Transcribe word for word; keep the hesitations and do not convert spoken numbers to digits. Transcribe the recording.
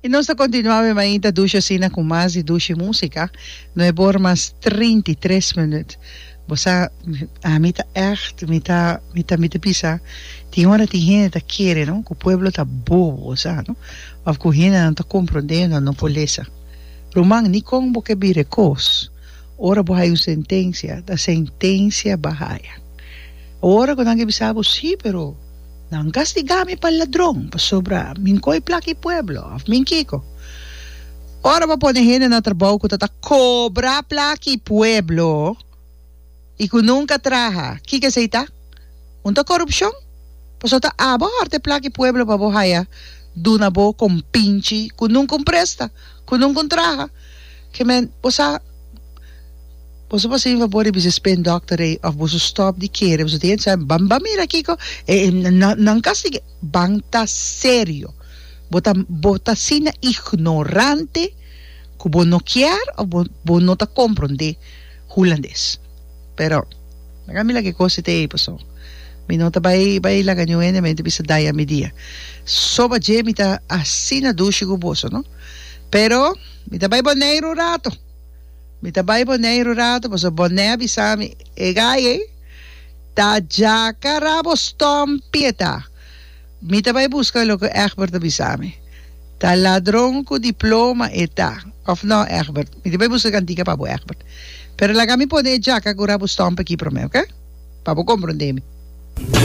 E nós continuamos ainda ducha sina com mais e ducha música. Não é por mais trinta e três minutos. Você, a mim tá echt, me tá, me tá, me tá pisa. Tem hora tem gente que quer, não? Que o povo tá bobo, sabe, não? Ou que gente não tá compreendendo, não poleza. Romang ni kong bo que bire cos. Ora bo hay sentencia, da sentencia bahaya. Ora ko nang ibisabo, sí, pero nang castigami pa ladrong, pa sobra, minkoy plaki pueblo, of minkiko. Ora ba po na hina na trabaho ko tata cobra plaki pueblo, e kung nunca traha, kika sa ita? Unta korupsyon? Pasota abo arte plaki pueblo pa bohaya, duna bo kung pinchi, kung nung presta, kung nung traha. Kemen, posa, posa pa sa yung favor, bisa spend doctorate of buso stop di kere, buso tiyan sa bamba mira kiko, eh, nang kastig, bangta serio. Bota, bota sina ignorante, kubo no kiar, o bo, bo no ta comprende, hulandes. Pero, nagamila que cosa te ipo so. Minota bay bay la ganyoene mente bisa daya media. So ba je mita asina dushi guboso, no? Pero, mita bay boneiro rato. Mita bay boneiro rato, paso bonea bisami egaye, ta jacarabos tom pieta. Mita bay busca lo que Egbert bisami. Ta ladrón ko diploma eta. Of no Egbert. Mita bay busca cantica pabo Egbert. Pero la kami pone jaca curabos tom pa ki prome, okay? Pabo comprendemi.